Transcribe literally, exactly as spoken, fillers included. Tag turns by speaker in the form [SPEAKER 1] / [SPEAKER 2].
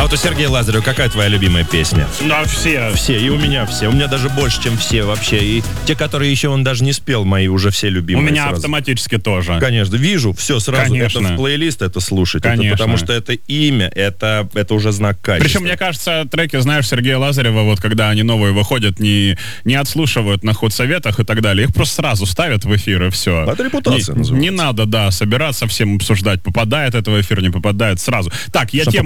[SPEAKER 1] вот у Сергея Лазарева какая твоя любимая песня?
[SPEAKER 2] Да, все.
[SPEAKER 1] Все, и у меня все. У меня даже больше, чем все вообще. И те, которые еще он даже не спел, мои уже все любимые.
[SPEAKER 2] У меня
[SPEAKER 1] сразу.
[SPEAKER 2] Автоматически тоже.
[SPEAKER 1] Конечно, вижу, все сразу.
[SPEAKER 2] Конечно.
[SPEAKER 1] Это в плейлист, это слушать.
[SPEAKER 2] Конечно.
[SPEAKER 1] Это потому что это имя, это, это уже знак качества.
[SPEAKER 2] Причем, мне кажется, треки, знаешь, Сергея Лазарева, вот когда они новые выходят, не, не отслушивают на худсоветах и так далее. Их просто сразу ставят в эфир, и все.
[SPEAKER 1] Это репутация
[SPEAKER 2] не,
[SPEAKER 1] называется.
[SPEAKER 2] не надо, да, собираться, всем обсуждать, попадает это в эфир, не попадает, сразу. Так, я
[SPEAKER 1] Что
[SPEAKER 2] тему